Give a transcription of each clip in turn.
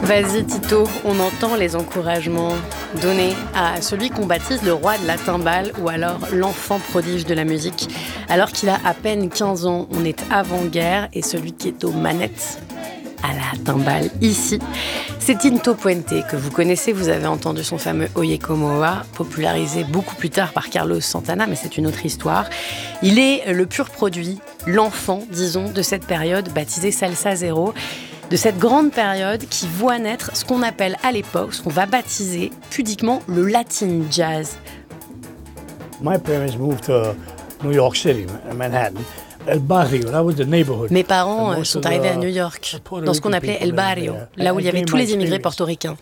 Vas-y Tito, on entend les encouragements donnés à celui qu'on baptise le roi de la timbale ou alors l'enfant prodige de la musique. Alors qu'il a à peine 15 ans, on est avant-guerre et celui qui est aux manettes à la timbale ici, c'est Tinto Puente que vous connaissez. Vous avez entendu son fameux Oye Como Va, popularisé beaucoup plus tard par Carlos Santana, mais c'est une autre histoire. Il est le pur produit, l'enfant, disons, de cette période baptisée Salsa Zero, de cette grande période qui voit naître ce qu'on appelle à l'époque, ce qu'on va baptiser pudiquement le Latin Jazz. My parents moved to New York City, Manhattan. El Barrio, that was the neighborhood. Mes parents sont arrivés à New York, dans ce qu'on appelait El Barrio, là où il y avait tous les immigrés portoricains.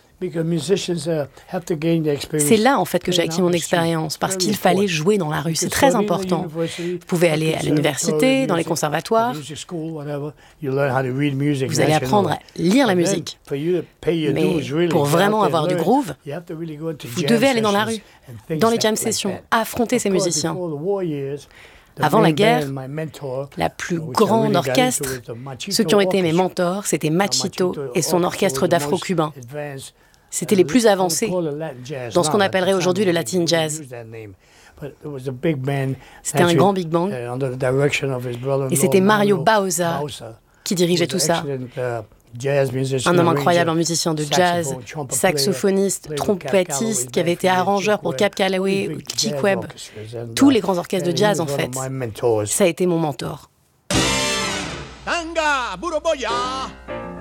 C'est là en fait que j'ai acquis mon expérience, parce qu'il fallait jouer dans la rue, c'est très important. Vous pouvez aller à l'université, dans les conservatoires, vous allez apprendre à lire la musique. Mais pour vraiment avoir du groove, vous devez aller dans la rue, dans les jam sessions, affronter ces musiciens. Avant la guerre, la plus grande orchestre, ceux qui ont été mes mentors, c'était Machito et son orchestre d'afro-cubains. C'était les plus avancés dans ce qu'on appellerait aujourd'hui le Latin Jazz. C'était un grand big band et c'était Mario Bauza qui dirigeait tout ça. Un homme incroyable, un musicien de jazz, saxophoniste, trompettiste, qui avait été arrangeur pour Cab Calloway, Chick Webb, tous les grands orchestres de jazz en fait. Ça a été mon mentor. Tanga, Buroboya.